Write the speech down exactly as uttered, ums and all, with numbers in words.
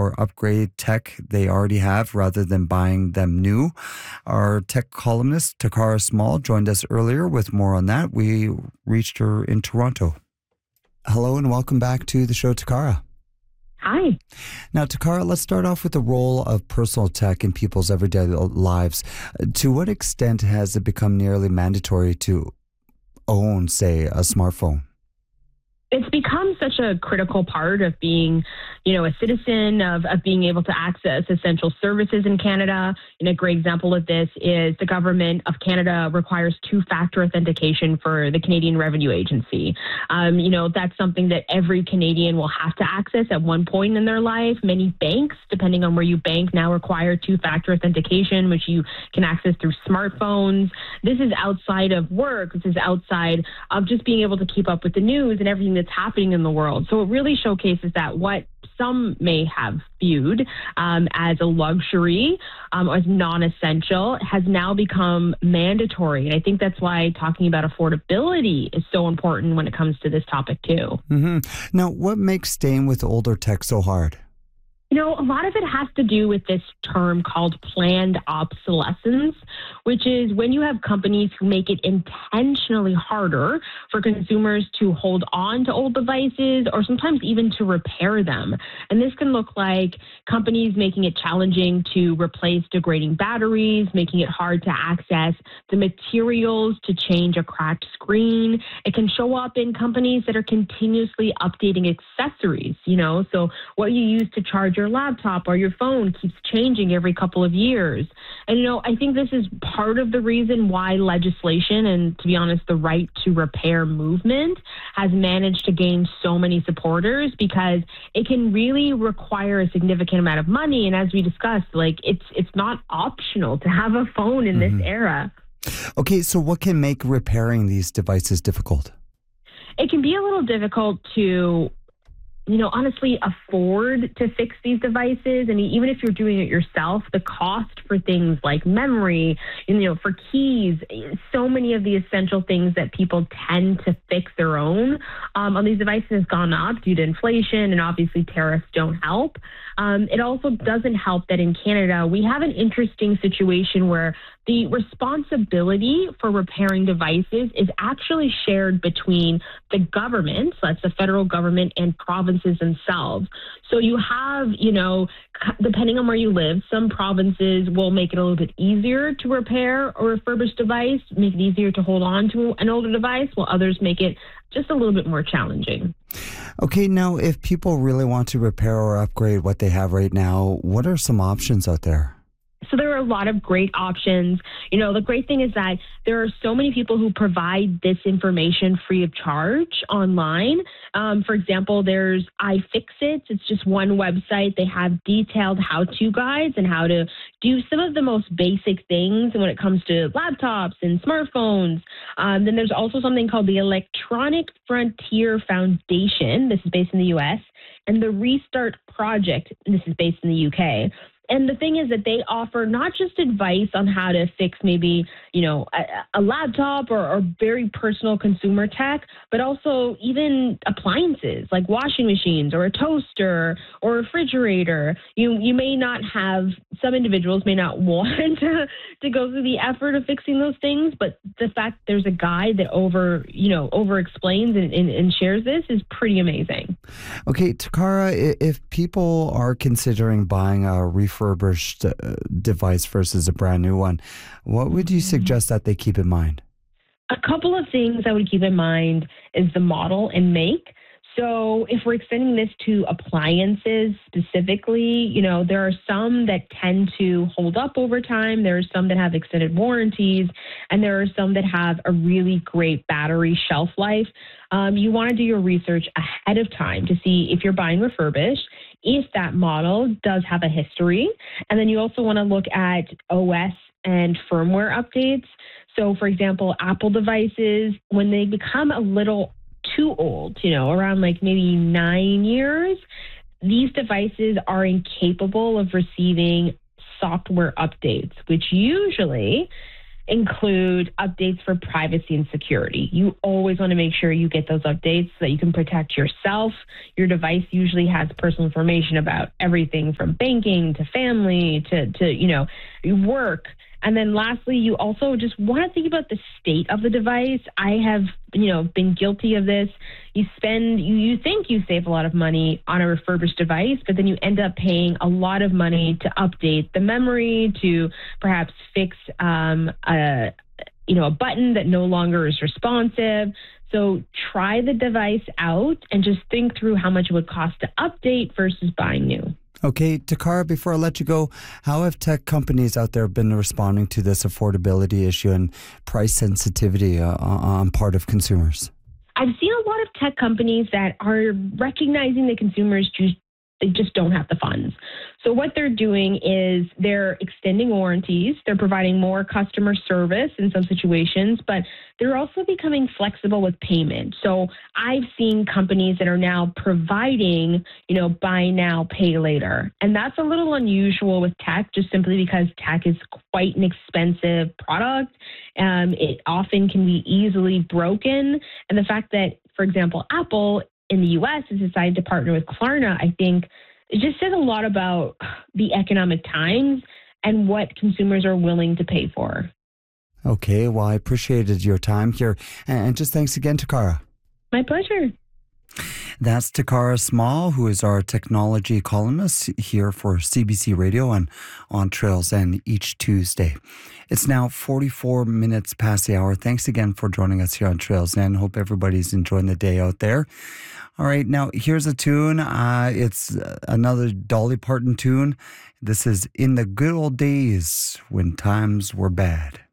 or upgrade tech they already have rather than buying them new. Our tech columnist, Takara Small, joined us earlier with more on that. We reached her in Toronto. Hello and welcome back to the show, Takara. Hi. Now, Takara, let's start off with the role of personal tech in people's everyday lives. To what extent has it become nearly mandatory to own, say, a smartphone? It's become such a critical part of being, you know, a citizen, of, of being able to access essential services in Canada. And a great example of this is the government of Canada requires two-factor authentication for the Canadian Revenue Agency. Um, you know, that's something that every Canadian will have to access at one point in their life. Many banks, depending on where you bank, now require two-factor authentication, which you can access through smartphones. This is outside of work. This is outside of just being able to keep up with the news and everything that's happening in the world. So it really showcases that what some may have viewed um, as a luxury, um, as non-essential, has now become mandatory. And I think that's why talking about affordability is so important when it comes to this topic too. Mm-hmm. Now, what makes staying with older tech so hard? You know, a lot of it has to do with this term called planned obsolescence, which is when you have companies who make it intentionally harder for consumers to hold on to old devices or sometimes even to repair them. And this can look like companies making it challenging to replace degrading batteries, making it hard to access the materials to change a cracked screen. It can show up in companies that are continuously updating accessories, you know, so what you use to charge your laptop or your phone keeps changing every couple of years. And, you know, I think this is part of the reason why legislation and, to be honest, the right to repair movement has managed to gain so many supporters, because it can really require a significant amount of money. And as we discussed, like it's it's not optional to have a phone in Mm-hmm. this era. Okay, so what can make repairing these devices difficult? It can be a little difficult to you know, honestly afford to fix these devices. And even if you're doing it yourself, the cost for things like memory, you know, for keys, so many of the essential things that people tend to fix their own um, on these devices has gone up due to inflation, and obviously tariffs don't help. Um, it also doesn't help that in Canada, we have an interesting situation where the responsibility for repairing devices is actually shared between the government, so that's the federal government, and provinces themselves. So you have, you know, depending on where you live, some provinces will make it a little bit easier to repair a refurbished device, make it easier to hold on to an older device, while others make it just a little bit more challenging. Okay, now if people really want to repair or upgrade what they have right now, what are some options out there? So there are a lot of great options. You know, the great thing is that there are so many people who provide this information free of charge online. Um, for example, there's iFixit. It's just one website. They have detailed how-to guides and how to do some of the most basic things when it comes to laptops and smartphones. Um, then there's also something called the Electronic Frontier Foundation. This is based in the U S, and the Restart Project. This is based in the U K. And the thing is that they offer not just advice on how to fix maybe, you know, a, a laptop or, or very personal consumer tech, but also even appliances like washing machines or a toaster or a refrigerator. You you may not have, some individuals may not want to, to go through the effort of fixing those things, but the fact there's a guide that over, you know, over explains and, and, and shares this is pretty amazing. Okay, Takara, if people are considering buying a refurbished uh, device versus a brand new one, what would you suggest that they keep in mind? A couple of things I would keep in mind is the model and make. So if we're extending this to appliances specifically, you know, there are some that tend to hold up over time. There are some that have extended warranties, and there are some that have a really great battery shelf life. Um, you want to do your research ahead of time to see if you're buying refurbished, if that model does have a history. And then you also want to look at O S and firmware updates. So, for example, Apple devices, when they become a little too old, you know, around like maybe nine years, these devices are incapable of receiving software updates, which usually include updates for privacy and security. You always want to make sure you get those updates so that you can protect yourself. Your device usually has personal information about everything from banking to family to, to you know, work. And then lastly, you also just want to think about the state of the device. I have, you know, been guilty of this. You spend, you, you think you save a lot of money on a refurbished device, but then you end up paying a lot of money to update the memory, to perhaps fix um, a, you know, a button that no longer is responsive. So try the device out and just think through how much it would cost to update versus buying new. Okay, Takara, before I let you go, how have tech companies out there been responding to this affordability issue and price sensitivity uh, on part of consumers? I've seen a lot of tech companies that are recognizing that consumers just, they just don't have the funds. So what they're doing is they're extending warranties, they're providing more customer service in some situations, but they're also becoming flexible with payment. So I've seen companies that are now providing, you know, buy now, pay later. And that's a little unusual with tech, just simply because tech is quite an expensive product. Um, it often can be easily broken. And the fact that, for example, Apple in the U S has decided to partner with Klarna, I think it just says a lot about the economic times and what consumers are willing to pay for. Okay, well, I appreciated your time here. And just thanks again, Takara. My pleasure. That's Takara Small, who is our technology columnist here for C B C Radio and on Trails End each Tuesday. It's now forty-four minutes past the hour. Thanks again for joining us here on Trails End. Hope everybody's enjoying the day out there. All right, now here's a tune. Uh, it's another Dolly Parton tune. This is In the Good Old Days When Times Were Bad.